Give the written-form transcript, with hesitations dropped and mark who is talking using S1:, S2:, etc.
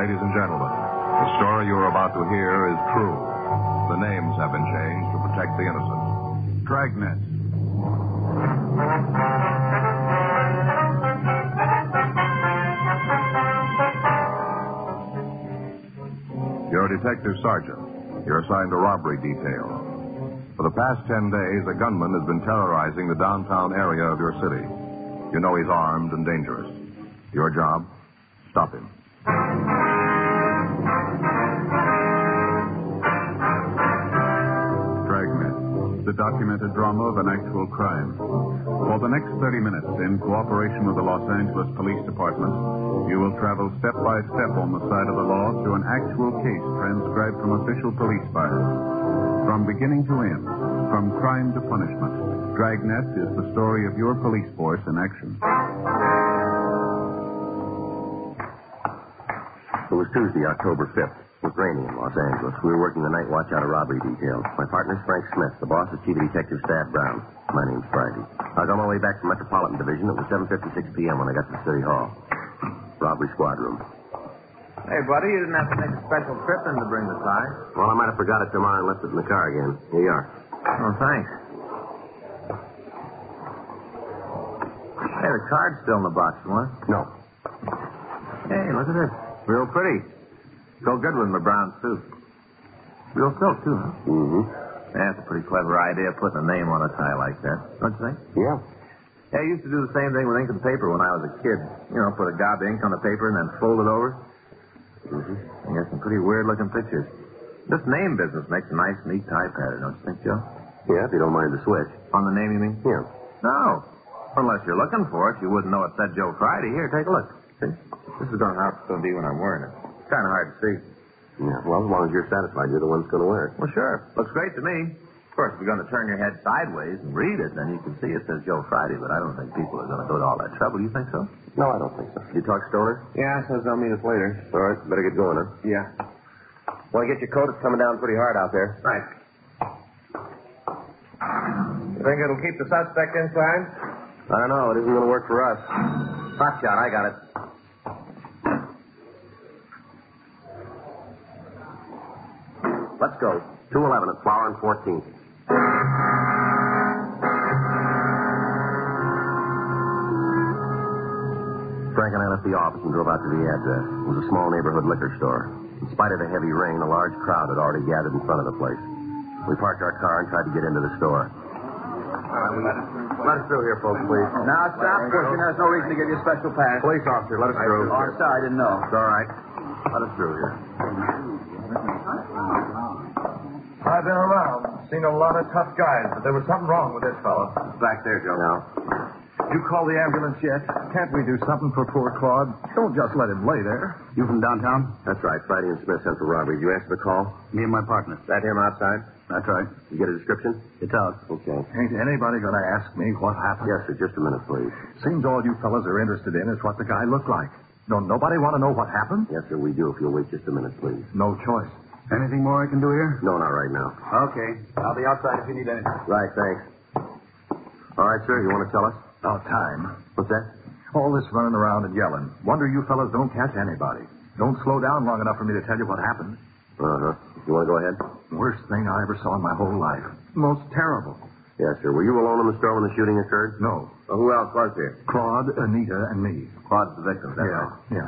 S1: Ladies and gentlemen, the story you are about to hear is true. The names have been changed to protect the innocent.
S2: Dragnet.
S1: You're a detective sergeant. You're assigned to robbery detail. For the past 10 days, a gunman has been terrorizing the downtown area of your city. You know he's armed and dangerous. Your job? Stop him.
S2: Dragnet, the documented drama of an actual crime. For the next 30 minutes, in cooperation with the Los Angeles Police Department, you will travel step by step on the side of the law through an actual case transcribed from official police files. From beginning to end, from crime to punishment, Dragnet is the story of your police force in action.
S3: It was Tuesday, October 5th. It was raining in Los Angeles. We were working the night watch out of robbery detail. My partner's Frank Smith. The boss is Chief Detective Stab Brown. My name's Friday. I was on my way back from Metropolitan Division. It was 7:56 p.m. when I got to the City Hall. Robbery squad room.
S4: Hey, buddy, you didn't have to take a special trip in to bring the tie.
S3: Well, I might have forgot it tomorrow and left it in the car again. Here you are.
S4: Oh, thanks. Hey, the card's still in the box, what?
S3: No.
S4: Hey, look at this. Real pretty. Go good with my brown suit. Real silk, too, huh?
S3: Mm-hmm.
S4: That's a pretty clever idea, putting a name on a tie like that. Don't you think?
S3: Yeah.
S4: Yeah, I used to do the same thing with ink and paper when I was a kid. You know, put a gob of ink on the paper and then fold it over.
S3: Mm-hmm.
S4: You get some pretty weird-looking pictures. This name business makes a nice, neat tie pattern, don't you think, Joe?
S3: Yeah, if you don't mind the switch.
S4: On the name, you mean?
S3: Yeah.
S4: No. Unless you're looking for it, you wouldn't know it said Joe Friday. Here, take a look. See? This is how it's going to be when I'm wearing it. It's kind of hard to see.
S3: Yeah, well, as long as you're satisfied, you're the one that's going to wear it.
S4: Well, sure. Looks great to me. Of course, if you're going to turn your head sideways and read it, then you can see it says Joe Friday, but I don't think people are going to go to all that trouble. You think so?
S3: No, I don't think so. You talk Stoner?
S4: Yeah, says they'll meet us later.
S3: All right, better get going, huh?
S4: Yeah.
S3: Want to get your coat? It's coming down pretty hard out there.
S4: Right. You think it'll keep the suspect inside?
S3: I don't know. It isn't going to work for us. Hot shot, I got it. Let's go. 211 at Flower and 14th. Frank and I left the office and drove out to the address. It was a small neighborhood liquor store. In spite of the heavy rain, a large crowd had already gathered in front of the place. We parked our car and tried to get into the store. Let us through here, folks, please.
S5: Now, stop pushing. There's no reason to give you a special pass.
S3: Police officer, let us through.
S5: Oh, I'm sorry. I didn't know.
S3: It's all right. Let us through here.
S6: I've been around, seen a lot of tough guys, but there was something wrong with this fellow.
S3: Back there, Joe. Now.
S6: You call the ambulance yet? Can't we do something for poor Claude? Don't just let him lay there.
S2: You from downtown?
S3: That's right. Friday and Smith sent for robbery. Did you answer the call?
S2: Me and my partner.
S3: That him outside?
S2: That's right.
S3: You get a description?
S2: It's out.
S3: Okay.
S6: Ain't anybody going to ask me what happened?
S3: Yes, sir. Just a minute, please.
S6: Seems all you fellas are interested in is what the guy looked like. Don't nobody want to know what happened?
S3: Yes, sir, we do. If you'll wait just a minute, please.
S6: No choice.
S2: Anything more I can do here?
S3: No, not right now.
S2: Okay. I'll be outside if you need anything.
S3: Right, thanks. All right, sir. You want to tell us?
S6: About time.
S3: What's that?
S6: All this running around and yelling. Wonder you fellas don't catch anybody. Don't slow down long enough for me to tell you what happened.
S3: Uh-huh. You want to go ahead?
S6: Worst thing I ever saw in my whole life. Most terrible.
S3: Yes, sir. Were you alone in the store when the shooting occurred?
S6: No.
S3: Well, who else was there?
S6: Claude, Anita, and me.
S3: Claude's the victim.
S6: Yeah.